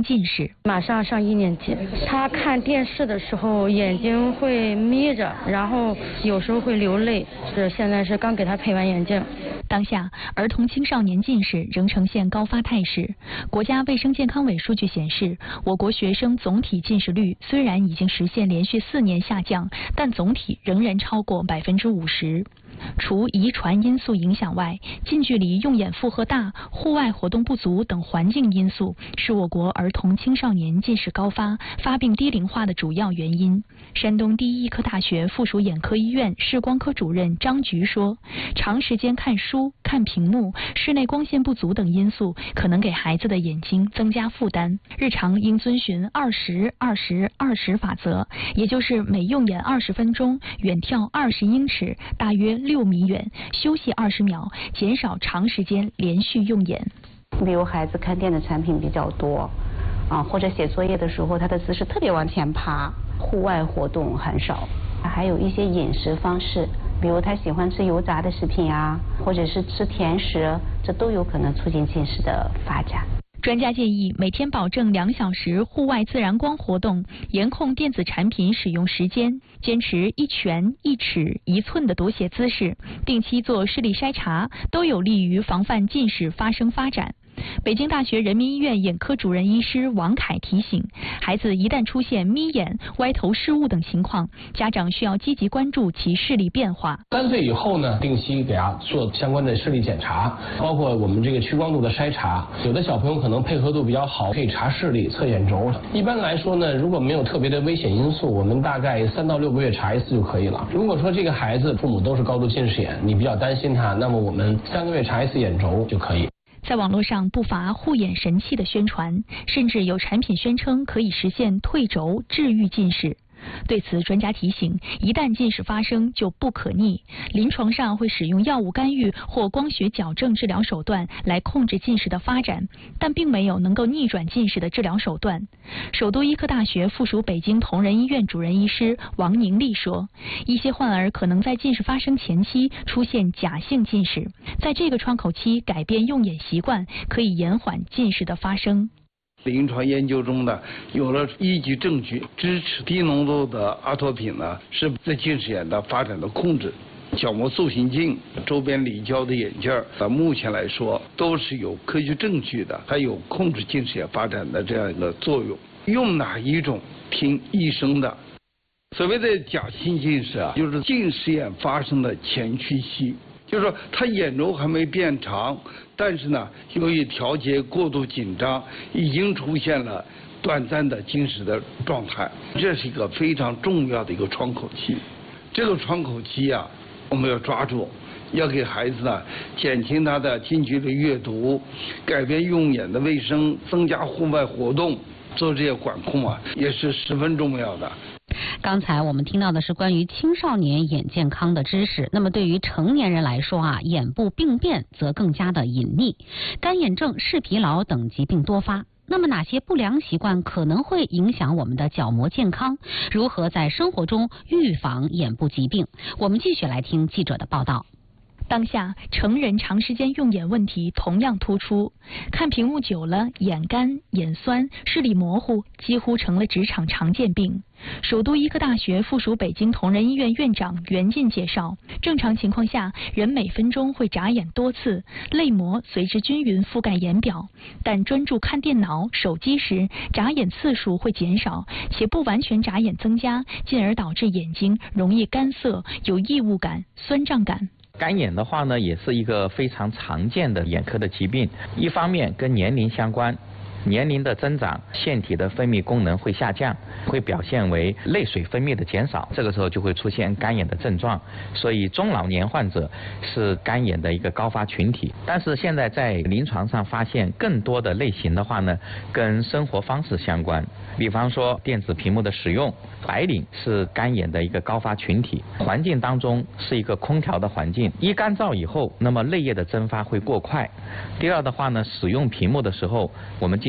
生近视。 马上上1年级，他看电视的时候眼睛会眯着，然后有时候会流泪，现在是刚给他配完眼镜。 当下，儿童青少年近视仍呈现高发态势。国家卫生健康委数据显示，我国学生总体近视率虽然已经实现连续4年下降，但总体仍然超过50%。除遗传因素影响外，近距离用眼负荷大、户外活动不足等环境因素是我国儿童青少年近视高发、发病低龄化的主要原因。山东第一医科大学附属眼科医院视光科主任张菊说，长时间看书、看屏幕、室内光线不足等因素可能给孩子的眼睛增加负担，日常应遵循20-20-20法则，也就是每用眼20分钟，远眺20英尺，大约6米远，休息20秒，减少长时间连续用眼。 比如孩子看电子产品比较多或者写作业的时候他的姿势特别往前趴，户外活动很少，还有一些饮食方式，比如他喜欢吃油炸的食品或者是吃甜食，这都有可能促进近视的发展。 专家建议每天保证2小时户外自然光活动，严控电子产品使用时间，坚持1拳1尺1寸的读写姿势，定期做视力筛查，都有利于防范近视发生发展。北京大学人民医院眼科主任医师王凯提醒，孩子一旦出现眯眼、歪头视物等情况，家长需要积极关注其视力变化。 3岁以后呢，定期给他做相关的视力检查，包括我们这个屈光度的筛查。有的小朋友可能配合度比较好，可以查视力、测眼轴。一般来说呢，如果没有特别的危险因素，我们大概3到6个月查1次就可以了。如果说这个孩子父母都是高度近视眼，你比较担心他，那么我们3个月查1次眼轴就可以。 在网络上不乏护眼神器的宣传，甚至有产品宣称可以实现退轴治愈近视。对此，专家提醒，一旦近视发生就不可逆，临床上会使用药物干预或光学矫正治疗手段来控制近视的发展，但并没有能够逆转近视的治疗手段。首都医科大学附属北京同仁医院主任医师王宁丽说，一些患儿可能在近视发生前期出现假性近视，在这个窗口期改变用眼习惯，可以延缓近视的发生。 临床研究中呢，有了依据证据支持低浓度的阿托品呢是对近视眼的发展的控制。角膜塑形镜、周边离焦的眼镜目前来说都是有科学证据的，它有控制近视眼发展的这样一个作用。用哪一种听医生的。所谓的假性近视就是近视眼发生的前驱期。就是说，他眼轴还没变长，但是呢，由于调节过度紧张，已经出现了短暂的近视的状态。这是一个非常重要的一个窗口期。这个窗口期我们要抓住，要给孩子呢减轻他的近距离阅读，改变用眼的卫生，增加户外活动，做这些管控也是十分重要的。 刚才我们听到的是关于青少年眼健康的知识，那么对于成年人来说眼部病变则更加的隐匿，干眼症、视疲劳等疾病多发。那么哪些不良习惯可能会影响我们的角膜健康？如何在生活中预防眼部疾病？我们继续来听记者的报道。 当下成人长时间用眼问题同样突出，看屏幕久了，眼干、眼酸、视力模糊几乎成了职场常见病。首都医科大学附属北京同仁医院院长袁进介绍，正常情况下，人每分钟会眨眼多次，泪膜随之均匀覆盖眼表，但专注看电脑、手机时，眨眼次数会减少，且不完全眨眼增加，进而导致眼睛容易干涩、有异物感、酸胀感。 干眼的话呢，也是一个非常常见的眼科的疾病，一方面跟年龄相关。年龄的增长，腺体的分泌功能会下降，会表现为泪水分泌的减少，这个时候就会出现干眼的症状。所以中老年患者是干眼的一个高发群体。但是现在在临床上发现更多的类型的话呢，跟生活方式相关。比方说电子屏幕的使用，白领是干眼的一个高发群体。环境当中是一个空调的环境，一干燥以后，那么泪液的蒸发会过快。第二的话呢，使用屏幕的时候，我们经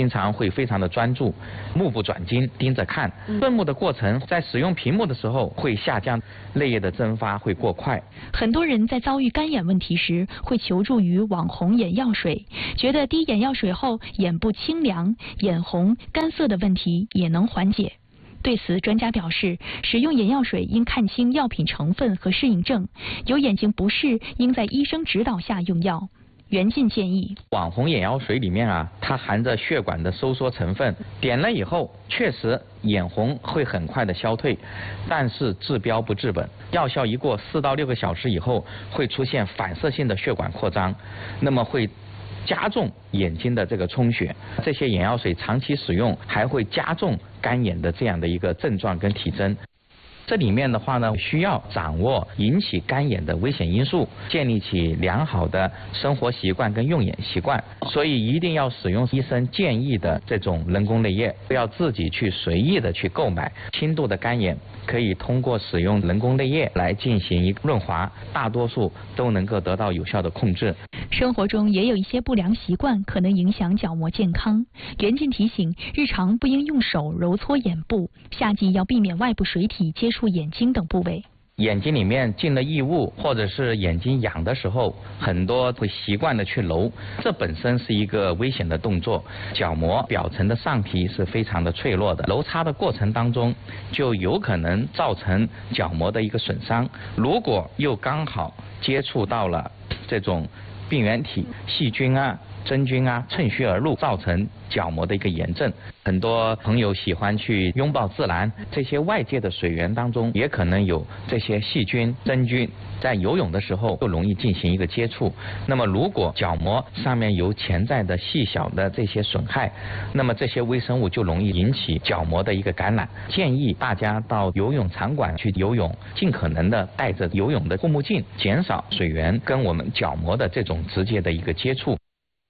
经常会非常的专注，目不转睛盯着看，顺目的过程在使用屏幕的时候会下降，泪液的蒸发会过快。 很多人在遭遇干眼问题时会求助于网红眼药水，觉得滴眼药水后眼部清凉、眼红、干涩的问题也能缓解。对此，专家表示，使用眼药水应看清药品成分和适应症，有眼睛不适应在医生指导下用药。袁进建议， 网红眼药水里面它含着血管的收缩成分，点了以后确实眼红会很快的消退，但是治标不治本，药效一过4到6个小时以后会出现反射性的血管扩张，那么会加重眼睛的这个充血，这些眼药水长期使用还会加重干眼的这样的一个症状跟体征。这里面的话呢，需要掌握引起干眼的危险因素，建立起良好的生活习惯跟用眼习惯，所以一定要使用医生建议的这种人工泪液，不要自己去随意的去购买。轻度的干眼可以通过使用人工泪液来进行一个润滑，大多数都能够得到有效的控制。 生活中也有一些不良习惯可能影响角膜健康。袁进提醒，日常不应用手揉搓眼部，夏季要避免外部水体接触眼睛等部位。 眼睛里面进了异物，或者是眼睛痒的时候，很多会习惯的去揉，这本身是一个危险的动作。角膜表层的上皮是非常的脆弱的，揉擦的过程当中就有可能造成角膜的一个损伤。如果又刚好接触到了这种病原体、细菌真菌趁虚而入，造成角膜的一个炎症。很多朋友喜欢去拥抱自然，这些外界的水源当中也可能有这些细菌、真菌，在游泳的时候就容易进行一个接触。那么如果角膜上面有潜在的细小的这些损害，那么这些微生物就容易引起角膜的一个感染。建议大家到游泳场馆去游泳，尽可能的带着游泳的护目镜，减少水源跟我们角膜的这种直接的一个接触。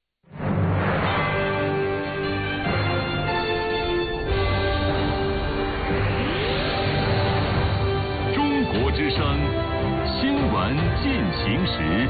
之声新闻进行时。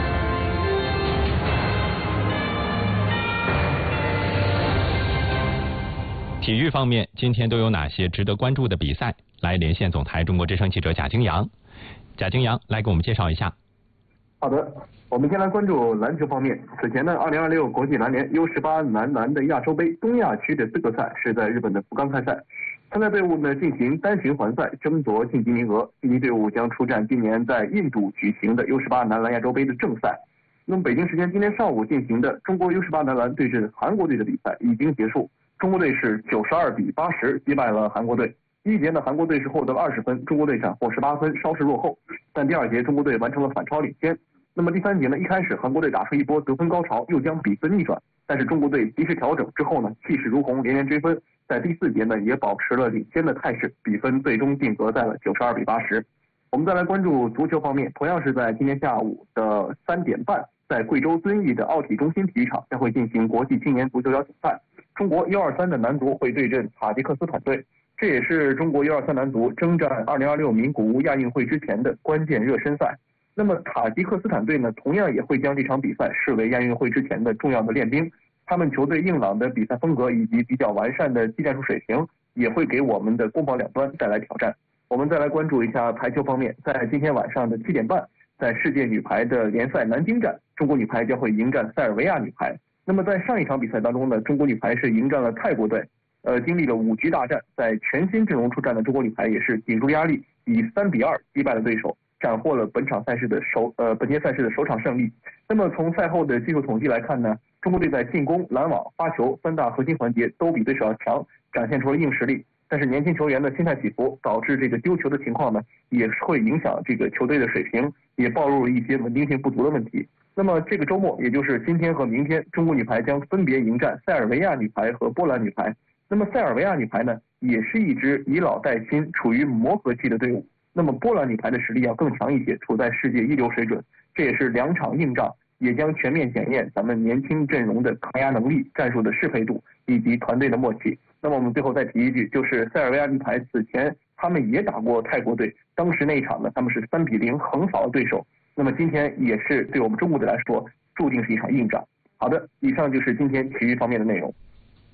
体育方面，今天都有哪些值得关注的比赛？来连线总台中国之声记者贾京阳。贾京阳来给我们介绍一下。 好的，我们先来关注篮球方面。此前呢，2026国际篮联 U18 男篮的亚洲杯东亚区的资格赛是在日本的福冈开赛。参赛队伍呢进行单循环赛，争夺晋级名额。印尼队伍将出战今年在印度举行的 U18 男篮亚洲杯的正赛。那么北京时间今天上午进行的中国 U18 男篮对阵韩国队的比赛已经结束，中国队是92比80击败了韩国队。第一节呢，韩国队是获得了20分，中国队斩获18分，稍事落后。但第二节中国队完成了反超领先。那么第三节呢，一开始韩国队打出一波得分高潮，又将比分逆转，但是中国队及时调整之后呢，气势如虹，连连追分。在第四节呢，也保持了领先的态势，比分最终定格在了92比80。我们再来关注足球方面，同样是在今天下午的3点半，在贵州遵义的奥体中心体育场将会进行国际青年足球邀请赛。中国U23的男足会对阵塔吉克斯坦队，这也是中国U23男足征战2026名古屋亚运会之前的关键热身赛。那么塔吉克斯坦队呢，同样也会将这场比赛视为亚运会之前的重要的练兵。他们球队硬朗的比赛风格以及比较完善的技战术水平，也会给我们的攻防两端带来挑战。我们再来关注一下排球方面，在今天晚上的7点半，在世界女排的联赛南京站，中国女排将会迎战塞尔维亚女排。那么在上一场比赛当中呢，中国女排是迎战了泰国队，经历了5局大战，在全新阵容出战的中国女排也是顶住压力，以3比2击败了对手，斩获了本届赛事的首场胜利。那么从赛后的技术统计来看呢，中国队在进攻、拦网、发球3大核心环节都比对手要强，展现出了硬实力。但是年轻球员的心态起伏，导致这个丢球的情况呢，也会影响这个球队的水平，也暴露了一些稳定性不足的问题。那么这个周末，也就是今天和明天，中国女排将分别迎战塞尔维亚女排和波兰女排。那么塞尔维亚女排呢，也是一支以老带新、处于磨合期的队伍。那么波兰女排的实力要更强一些，处在世界一流水准。这也是2场硬仗，也将全面检验咱们年轻阵容的抗压能力、战术的适配度以及团队的默契。那么我们最后再提一句，就是塞尔维亚女排此前他们也打过泰国队，当时那一场呢，他们是3比0横扫了对手。那么今天也是对我们中国队来说，注定是一场硬仗。好的，以上就是今天体育方面的内容。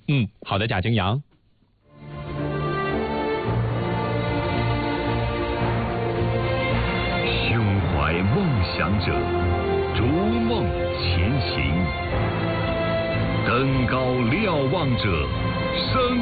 好的，贾京阳。 胸怀梦想者，逐梦前行；登高瞭望者，生